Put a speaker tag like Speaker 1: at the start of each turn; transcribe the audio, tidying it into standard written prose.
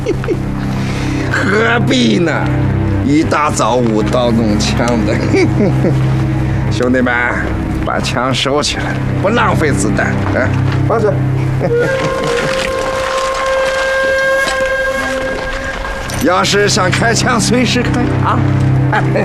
Speaker 1: 何必呢？一大早误到弄枪的。兄弟们，把枪收起来，不浪费子弹。啊，放着。要是想开枪，随时开啊！